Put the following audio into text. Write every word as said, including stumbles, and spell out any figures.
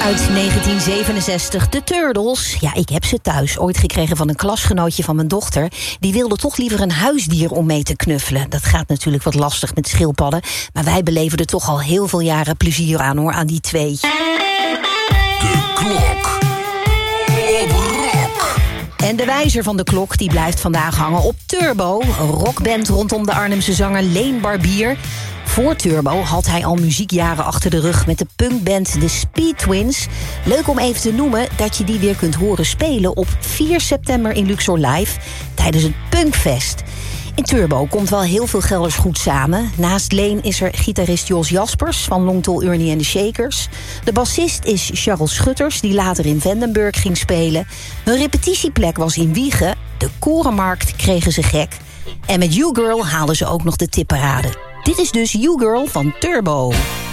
Uit negentien zevenenzestig, de Turtles. Ja, ik heb ze thuis. Ooit gekregen van een klasgenootje van mijn dochter. Die wilde toch liever een huisdier om mee te knuffelen. Dat gaat natuurlijk wat lastig met schildpadden. Maar wij beleven er toch al heel veel jaren plezier aan, hoor, aan die twee. De klok op rock. En de wijzer van de klok die blijft vandaag hangen op Turbo. Een rockband rondom de Arnhemse zanger Leen Barbier. Voor Turbo had hij al muziekjaren achter de rug met de punkband The Speed Twins. Leuk om even te noemen dat je die weer kunt horen spelen op vier september in Luxor Live tijdens het Punkfest. In Turbo komt wel heel veel gelders goed samen. Naast Leen is er gitarist Jos Jaspers van Long Tall Ernie en de Shakers. De bassist is Charles Schutters, die later in Vandenburg ging spelen. Hun repetitieplek was in Wiegen. De Korenmarkt kregen ze gek. En met You Girl haalden ze ook nog de tipparade. Dit is dus You Girl van Turbo.